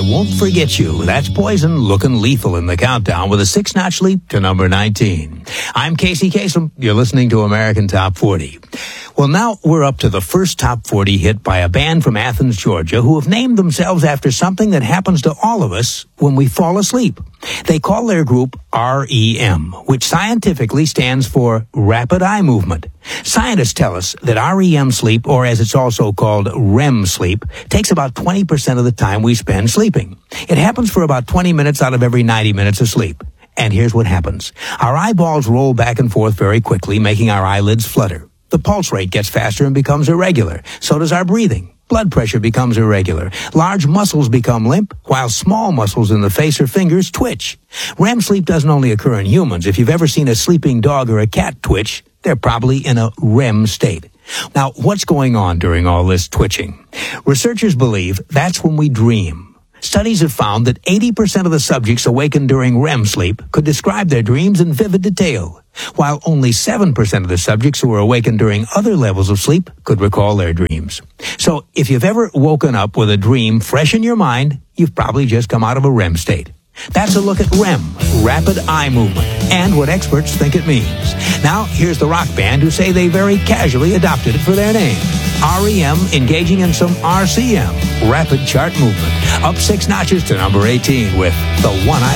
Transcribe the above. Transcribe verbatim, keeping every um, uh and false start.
Won't Forget You. That's Poison, looking lethal in the countdown with a six-notch leap to number nineteen. I'm Casey Kasem. You're listening to American Top forty. Well, now we're up to the first Top forty hit by a band from Athens, Georgia, who have named themselves after something that happens to all of us when we fall asleep. They call their group R E M, which scientifically stands for Rapid Eye Movement. Scientists tell us that R E M sleep, or as it's also called R E M sleep, takes about twenty percent of the time we spend sleeping. It happens for about twenty minutes out of every ninety minutes of sleep. And here's what happens. Our eyeballs roll back and forth very quickly, making our eyelids flutter. The pulse rate gets faster and becomes irregular. So does our breathing. Blood pressure becomes irregular. Large muscles become limp, while small muscles in the face or fingers twitch. R E M sleep doesn't only occur in humans. If you've ever seen a sleeping dog or a cat twitch, they're probably in a R E M state. Now, what's going on during all this twitching? Researchers believe that's when we dream. Studies have found that eighty percent of the subjects awakened during R E M sleep could describe their dreams in vivid detail, while only seven percent of the subjects who were awakened during other levels of sleep could recall their dreams. So if you've ever woken up with a dream fresh in your mind, you've probably just come out of a R E M state. That's a look at R E M, Rapid Eye Movement, and what experts think it means. Now, here's the rock band who say they very casually adopted it for their name. R E M engaging in some R C M, Rapid Chart Movement, up six notches to number eighteen with The One I